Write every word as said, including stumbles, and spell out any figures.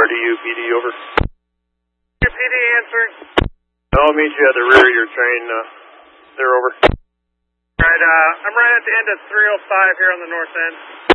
R D U P D, over. P D answering. I'll meet you at the rear of your train. Uh, they're over. All right, uh, I'm right at the end of three oh five here on the north end.